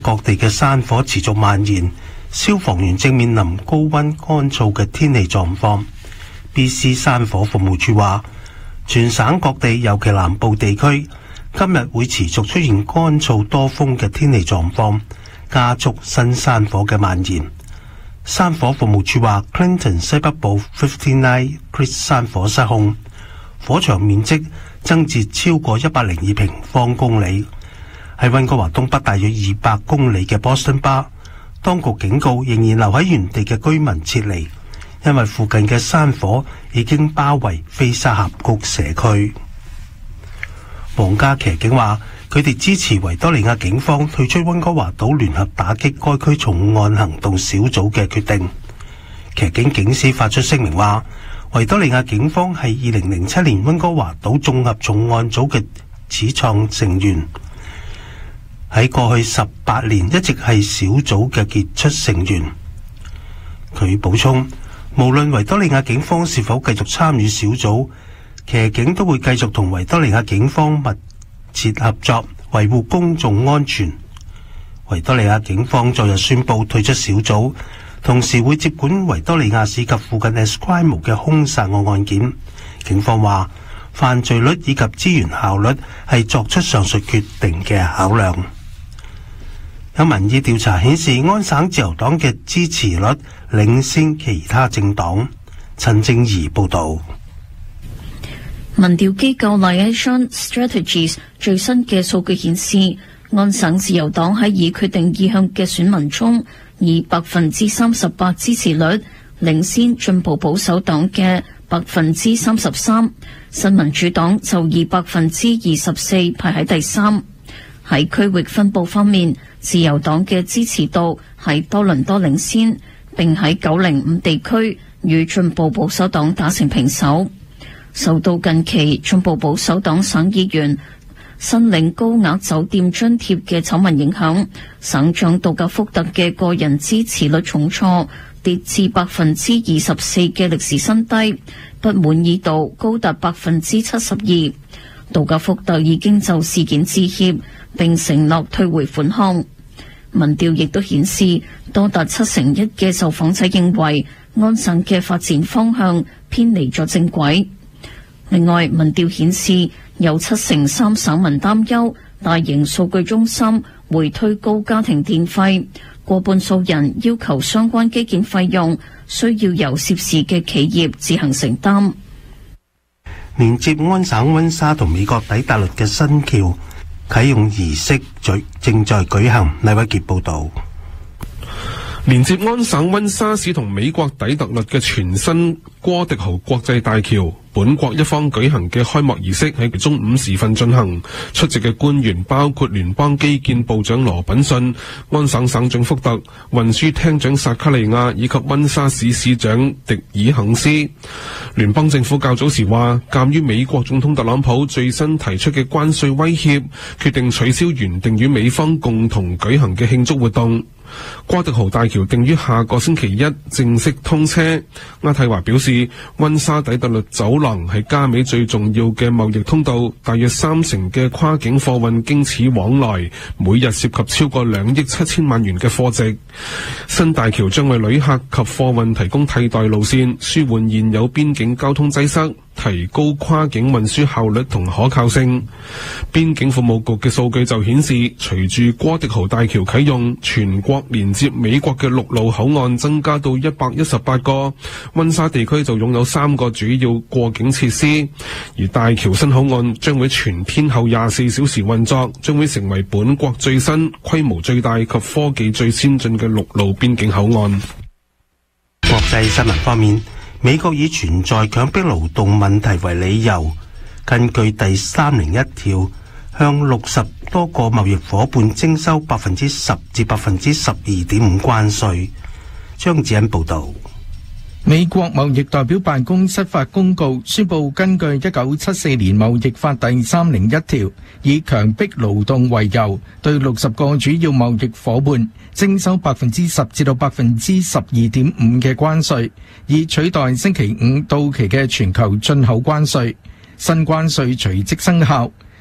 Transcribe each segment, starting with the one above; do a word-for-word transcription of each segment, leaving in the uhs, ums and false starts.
各地嘅山火持續蔓延，消防員正面臨高溫乾燥嘅天氣狀況。B C 山火服務處話，全省各地尤其南部地區今日會持續出現乾燥多風嘅天氣狀況，加速新山火嘅蔓延。山火服務處話 Clinton 西北部 五十九 Creek 山火失控，火場面積增至超過一百零二平方公里。喺溫哥華東北大約二百公里嘅 Boston Bar， 當局警告仍然留喺原地嘅居民撤離，因為附近嘅山火已經包圍菲沙峽谷社區。皇家騎警話，佢哋支持維多利亞警方退出溫哥華島聯合打擊該區重案行動小組嘅決定。騎警警司發出聲明話，維多利亞警方係二零零七年溫哥華島綜合重案組嘅始創成員，喺過去十八年一直係小組嘅傑出成員。佢補充，無論維多利亞警方是否繼續參與小組，騎警都會繼續同維多利亞警方密切合作，維護公眾安全。維多利亞警方昨日宣布退出小組，同時會接管維多利亞市及附近 Esquimalt 嘅兇殺案案件。警方話，犯罪率以及資源效率係作出上述決定嘅考量。有民意調查顯示，安省自由黨嘅支持率領先其他政黨。陳正儀報導。 民調機構 Liaison Strategies 最新嘅數據顯示，安省自由黨喺已決定意向嘅選民中，以百分之三十八支持率領先進步保守黨嘅百分之三十三，新民主黨就以百分之二十四排喺第三。喺區域分佈方面，自由黨嘅支持度喺多倫多領先，並喺九零五地區與進步保守黨打成平手。受到近期進步保守黨省議員申領高額酒店津貼嘅醜聞影響，省長杜格福特嘅個人支持率重挫，跌至百分之二十四嘅歷史新低，不滿意度高達百分之七十二。杜格福特已經就事件致歉，並承諾退回款項。民調亦都顯示，多達七成一嘅受訪者認為安省嘅發展方向偏離咗正軌。另外，民調顯示有七成三省民擔憂大型數據中心會推高家庭電費，過半數人要求相關基建費用需要由涉事嘅企業自行承擔。 連接安省溫莎同美國底特律嘅新橋啟用儀式正在舉行。黎偉傑報導。 連接安省溫莎市同美國底特律嘅全新哥迪豪國際大橋，本國一方舉行嘅開幕儀式喺中午時分進行。出席嘅官員包括聯邦基建部長羅品遜、安省省長福特、運輸廳長薩卡利亞以及溫莎市市長迪爾肯斯。聯邦政府較早時話，鑑於美國總統特朗普最新提出嘅關稅威脅，決定取消原定與美方共同舉行嘅慶祝活動。哥迪豪大橋定於下個星期一正式通車。阿提華表示，溫莎底特律走廊係加美最重要嘅貿易通道，大約三成嘅跨境貨運經此往來，每日涉及超過兩億七千萬元嘅貨值。新大橋將為旅客及貨運提供替代路線，舒緩現有邊境交通擠塞，提高跨境運輸效率同可靠性。邊境服務局嘅數據就顯示，隨住哥迪豪大橋啟用，全國連接美國嘅陸路口岸增加到一百一十八個，溫莎地區就擁有三個主要過境設施。而大橋新口岸將會全天候廿四小時運作，將會成為本國最新、規模最大及科技最先進嘅陸路邊境口岸。 國際新聞方面，美國以存在強迫勞動問題為理由，根據第三零一條，向六十多個貿易夥伴徵收百分之十至百分之十二點五關稅。張子欣報導。 美國貿易代表辦公室發公告，宣布根據一九七四年貿易法第三零一條，以強迫勞動為由，對六十個主要貿易夥伴徵收百分之十至到百分之十二點五嘅關稅，以取代星期五到期嘅全球進口關稅。新關稅隨即生效。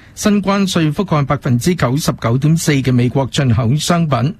新關稅覆蓋百分之九十九點四嘅美國進口商品。